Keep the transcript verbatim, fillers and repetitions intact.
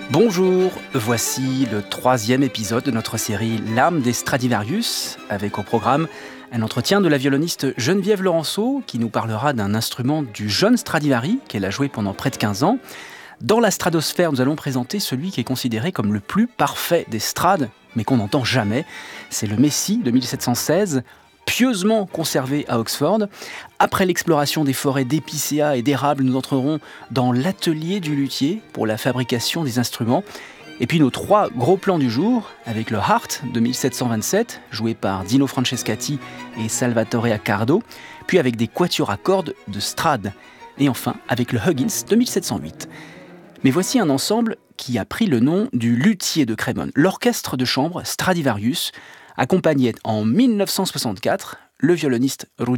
Bonjour, voici le troisième épisode de notre série L'âme des Stradivarius, avec au programme un entretien de la violoniste Geneviève Laurenceau qui nous parlera d'un instrument du jeune Stradivari qu'elle a joué pendant près de quinze ans. Dans la stradosphère, nous allons présenter celui qui est considéré comme le plus parfait des strades, mais qu'on n'entend jamais. C'est le Messie de mille sept cent seize, pieusement conservé à Oxford. Après l'exploration des forêts d'épicéas et d'érables, nous entrerons dans l'atelier du luthier pour la fabrication des instruments. Et puis nos trois gros plans du jour, avec le Hart de mille sept cent vingt-sept, joué par Dino Francescatti et Salvatore Accardo, puis avec des quatuors à cordes de Strad, et enfin avec le Huggins de mille sept cent huit. Mais voici un ensemble qui a pris le nom du luthier de Crémone, l'orchestre de chambre Stradivarius, accompagnait en mille neuf cent soixante-quatre le violoniste Ruggero